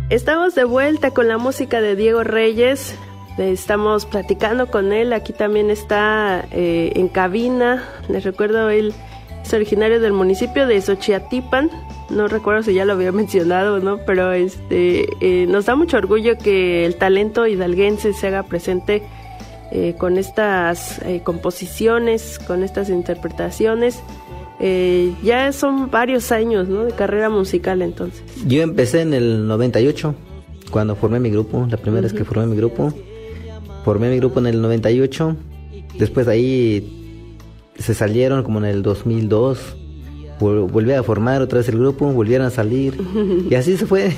Estamos de vuelta con la música de Diego Reyes. Estamos platicando con él. Aquí también está en cabina. Les recuerdo, él es originario del municipio de Xochiatilpan. No recuerdo si ya lo había mencionado o no, pero nos da mucho orgullo que el talento hidalguense se haga presente con estas composiciones, con estas interpretaciones. Ya son varios años, ¿no?, de carrera musical entonces. Yo empecé en el 98, cuando formé mi grupo, la primera vez que formé mi grupo. Formé mi grupo en el 98, después de ahí se salieron como en el 2002, volví a formar otra vez el grupo, volvieron a salir, y así se fue.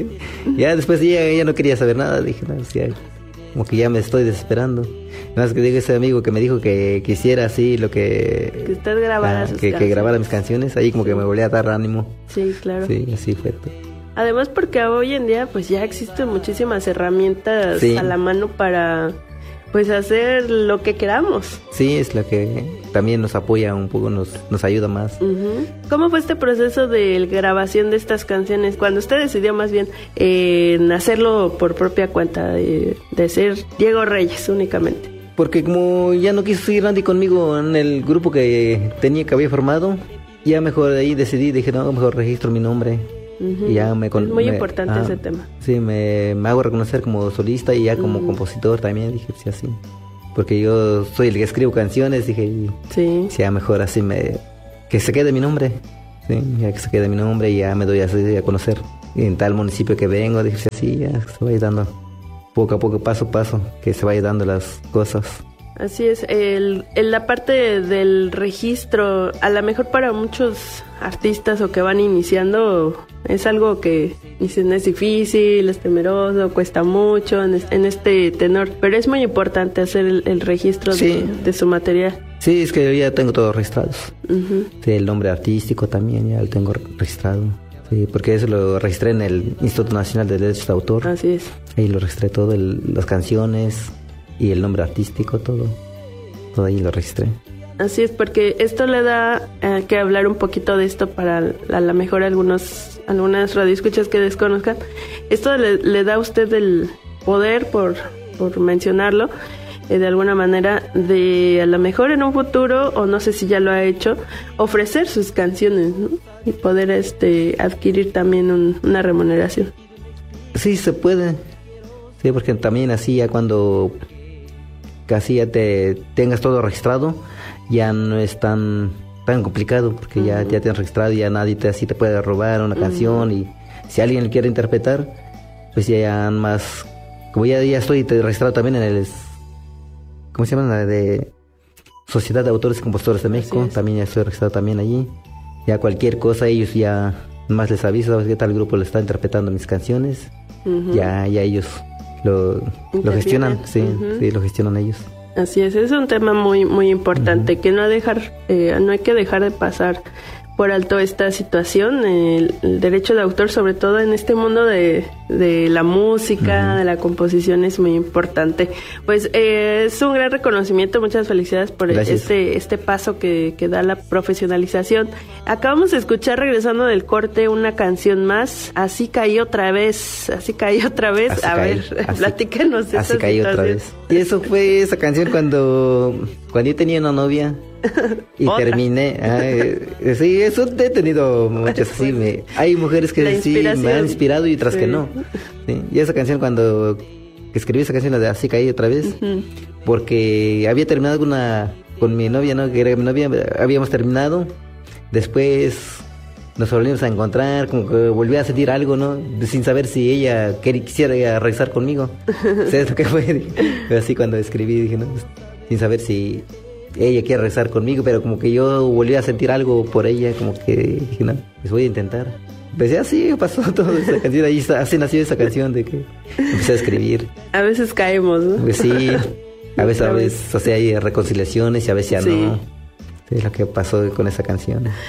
Ya después ya no quería saber nada, dije, no, ya, como que ya me estoy desesperando. Nada más que digo, ese amigo que me dijo que hiciera así lo que usted grabara sus canciones. Que grabara mis canciones, ahí como que me volvía a dar ánimo. Sí, claro. Sí, así fue todo. Además porque hoy en día pues ya existen muchísimas herramientas a la mano para pues hacer lo que queramos. Sí, es lo que también nos apoya un poco, nos ayuda más. Uh-huh. ¿Cómo fue este proceso de grabación de estas canciones? Cuando usted decidió más bien en hacerlo por propia cuenta, de ser Diego Reyes únicamente. Porque como ya no quiso seguir Andy conmigo en el grupo que había formado, ya mejor ahí decidí, dije, no, mejor registro mi nombre. Uh-huh. Y ya es muy importante ese tema. Sí, me hago reconocer como solista y ya como compositor también, dije, sí, así. Porque yo soy el que escribo canciones, dije, y ya mejor así que se quede mi nombre. Sí, ya que se quede mi nombre y ya me doy así a conocer. Y en tal municipio que vengo, dije, así, ya se vaya dando poco a poco, paso a paso, que se vaya dando las cosas. Así es, la parte del registro, a lo mejor para muchos artistas o que van iniciando, es algo que dicen es difícil, es temeroso, cuesta mucho en este tenor, pero es muy importante hacer el registro de su material. Sí, es que yo ya tengo todo registrado. Uh-huh. Sí, el nombre artístico también ya lo tengo registrado. Sí, porque eso lo registré en el Instituto Nacional de Derechos de Autor. Así es. Ahí lo registré todo, las canciones y el nombre artístico, todo ahí lo registré. Así es, porque esto le da que hablar un poquito de esto para a lo mejor algunas radioescuchas que desconozcan. Esto le da a usted el poder, por mencionarlo, de alguna manera, de a lo mejor en un futuro, o no sé si ya lo ha hecho, ofrecer sus canciones, ¿no? Y poder adquirir también una remuneración. Sí, se puede. Sí, porque también así ya cuando casi ya te tengas todo registrado, ya no es tan complicado, porque ya tienes registrado y ya nadie así te puede robar una canción, y si alguien quiere interpretar, pues ya más, como ya estoy registrado también en el, ¿cómo se llama? La de Sociedad de Autores y Compositores de México, también ya estoy registrado también allí. Ya cualquier cosa ellos ya más les aviso, ¿sabes qué tal grupo le está interpretando mis canciones? Uh-huh. Ya ellos lo gestionan, sí, lo gestionan ellos. Así es un tema muy muy importante, que no hay que dejar de pasar por alto esta situación. El derecho de autor, sobre todo en este mundo de la música, de la composición, es muy importante. Pues es un gran reconocimiento, muchas felicidades por este paso que da la profesionalización. Acabamos de escuchar, regresando del corte, una canción más, Así caí otra vez. Platícanos Así caí otra vez. Y eso fue esa canción cuando yo tenía una novia. Y terminé. Sí, eso he tenido muchas así. Hay mujeres que sí me han inspirado y otras que no. Sí. Y esa canción, cuando escribí esa canción, la de Así caí otra vez, porque había terminado con mi novia, ¿no? Que era mi novia, habíamos terminado. Después nos volvimos a encontrar, como que volví a sentir algo, ¿no? Sin saber si ella quisiera regresar conmigo. ¿Sabes lo que fue? Así cuando escribí, dije, no, sin saber si ella quiere regresar conmigo, pero como que yo volví a sentir algo por ella, como que dije, no, pues voy a intentar. Pues así pasó toda esa canción, así nació esa canción de que empecé a escribir. A veces caemos, ¿no? Pues sí, a veces, o sea, hay reconciliaciones y a veces ya no. Sí, es lo que pasó con esa canción.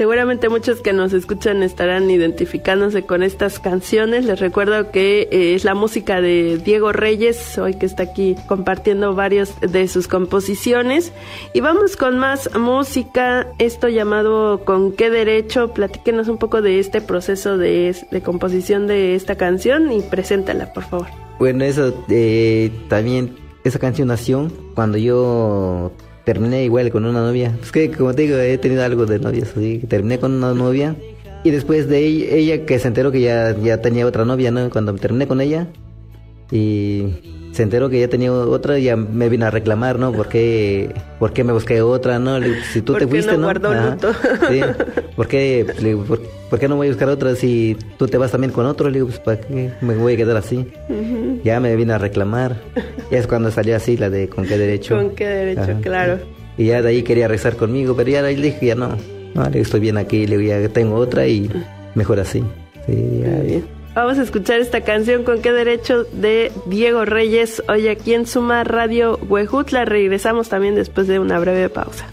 Seguramente muchos que nos escuchan estarán identificándose con estas canciones. Les recuerdo que es la música de Diego Reyes, hoy que está aquí compartiendo varios de sus composiciones. Y vamos con más música, esto llamado ¿Con qué derecho? Platíquenos un poco de este proceso de composición de esta canción y preséntala, por favor. Bueno, eso también, esa canción nació cuando yo terminé igual con una novia. Es que, como te digo, he tenido algo de novias, así que terminé con una novia y después de ella que se enteró que ya tenía otra novia, ¿no? Cuando terminé con ella y se enteró que ya tenía otra, ya me vino a reclamar, ¿no? ¿Por qué me busqué otra, no? Le digo, si tú te fuiste, ¿no? Guardó luto. Sí. ¿Por qué no voy a buscar otra si tú te vas también con otro? Le digo, pues ¿para qué me voy a quedar así? Uh-huh. Ya me vino a reclamar. Ya es cuando salió así la de ¿Con qué derecho? ¿Con qué derecho? Ajá. Claro. Y ya de ahí quería rezar conmigo, pero ya le dije, ya no, estoy bien aquí, le digo, ya tengo otra y mejor así. Sí, ya bien. Vamos a escuchar esta canción ¿Con qué derecho? De Diego Reyes, hoy aquí en Suma Radio Huejutla. Regresamos también después de una breve pausa.